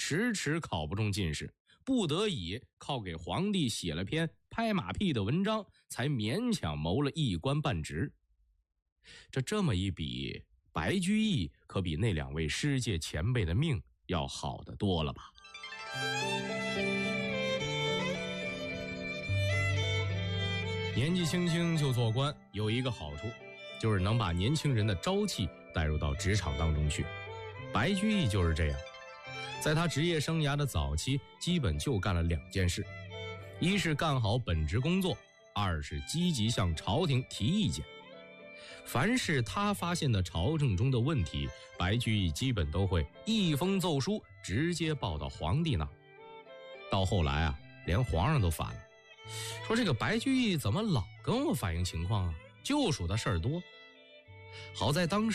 迟迟考不中进士，不得已靠给皇帝写了篇拍马屁的文章，才勉强谋了一官半职。这么一比，白居易可比那2位诗界前辈的命要好得多了吧。年纪轻轻就做官，有一个好处，就是能把年轻人的朝气带入到职场当中去。白居易就是这样，在他职业生涯的早期，基本就干了2件事：一是干好本职工作，二是积极向朝廷提意见。凡是他发现的朝政中的问题，白居易基本都会一封奏书直接报到皇帝那儿。到后来啊，连皇上都烦了，说这个白居易怎么老跟我反映情况啊，就数他事儿多。好在当时